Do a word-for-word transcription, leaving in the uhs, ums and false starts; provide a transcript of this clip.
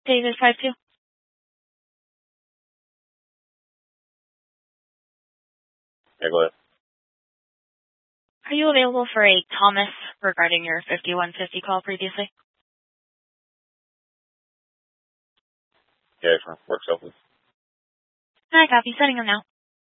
David five two. Yeah, go ahead. Are you available for a Thomas regarding your fifty-one fifty call previously? Yeah, for work selfies. I copy. Sending him now.